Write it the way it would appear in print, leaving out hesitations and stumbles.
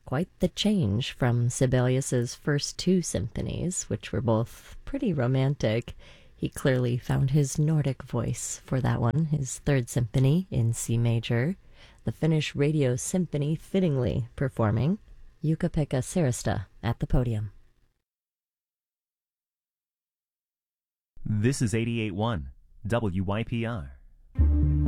quite the change from Sibelius's first two symphonies, which were both pretty romantic. He clearly found his Nordic voice for that one, his third symphony in C major, the Finnish Radio Symphony fittingly performing Jukka-Pekka Sirista at the podium. This is 88.1 WYPR.